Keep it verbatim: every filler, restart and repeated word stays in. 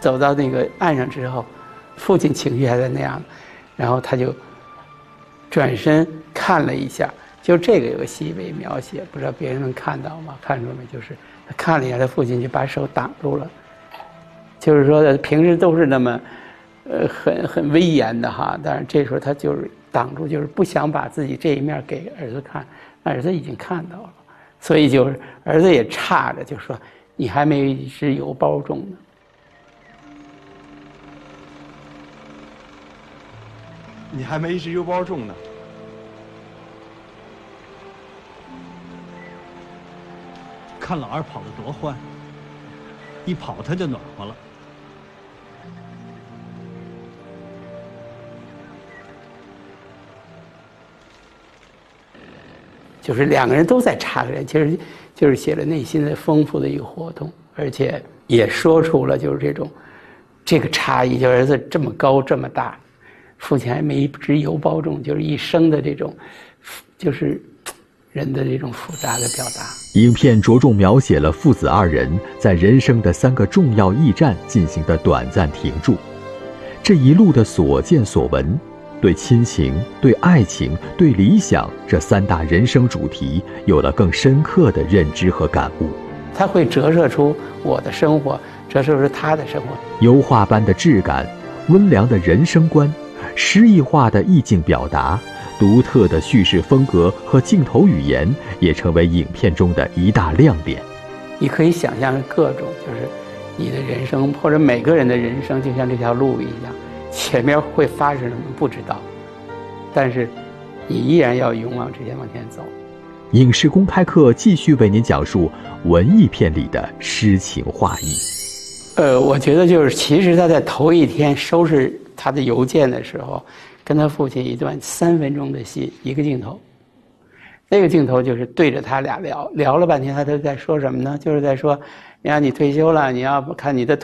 走到那个岸上之后，父亲情绪还在那样，然后他就转身看了一下，就这个有个细微描写，不知道别人能看到吗？看出没？就是他看了一下，他父亲就把手挡住了，就是说平时都是那么呃很很威严的哈，但是这时候他就是挡住，就是不想把自己这一面给儿子看，儿子已经看到了，所以就是儿子也诧着就说：“你还没一只油包重呢。” 你还没一只油包重呢。 看老二跑得多欢，一跑他就暖和了。 就是两个人都在查人，其实就是写了内心的丰富的一个活动，而且也说出了就是这种这个差异，就儿子这么高这么大，父亲还没一只油包重，就是一生的这种，就是人的这种复杂的表达。 影片着重描写了父子二人在人生的三个重要驿站进行的短暂停驻，这一路的所见所闻，对亲情、对爱情、对理想这三大人生主题有了更深刻的认知和感悟。 它会折射出我的生活，折射出他的生活。 油画般的质感，温良的人生观，诗意化的意境表达，独特的叙事风格和镜头语言也成为影片中的一大亮点。 你可以想象各种，就是你的人生或者每个人的人生就像这条路一样，前面会发生什么不知道，但是你依然要勇往直前往前走。 影视公开课继续为您讲述文艺片里的诗情画意。 呃，我觉得就是其实他在头一天收拾他的邮件的时候，跟他父亲一段三分钟的戏，一个镜头，那个镜头就是对着他俩聊，聊了半天，他都在说什么呢？就是在说，你看你退休了，你要看你的